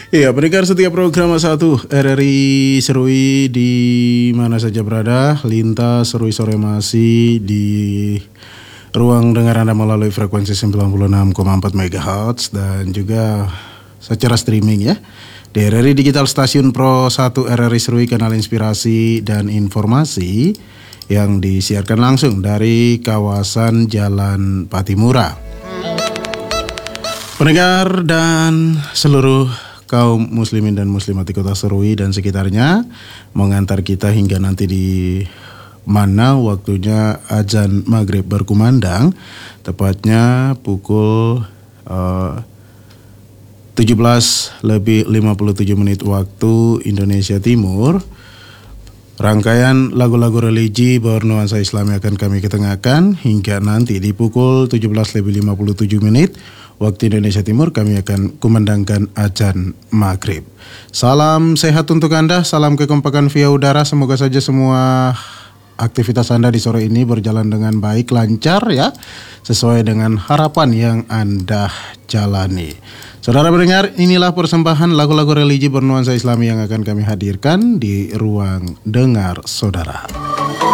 Iya, pendengar setiap program satu RRI Serui di mana saja berada, lintas Serui sore masih di ruang dengar Anda melalui frekuensi 96,4 MHz dan juga secara streaming ya. Di RRI Digital Stasiun Pro 1 RRI Serui, kanal inspirasi dan informasi yang disiarkan langsung dari kawasan Jalan Patimura. Pendengar dan seluruh kaum muslimin dan muslimat di kota Serui dan sekitarnya, mengantar kita hingga nanti di mana waktunya azan maghrib berkumandang, tepatnya pukul 17:57 waktu Indonesia Timur. Rangkaian lagu-lagu religi bernuansa Islami akan kami ketengahkan hingga nanti di pukul 17:57 waktu Indonesia Timur kami akan kumandangkan azan maghrib. Salam sehat untuk Anda, salam kekompakan via udara. Semoga saja semua aktivitas Anda di sore ini berjalan dengan baik, lancar ya, sesuai dengan harapan yang Anda jalani. Saudara pendengar, inilah persembahan lagu-lagu religi bernuansa Islami yang akan kami hadirkan di ruang dengar saudara.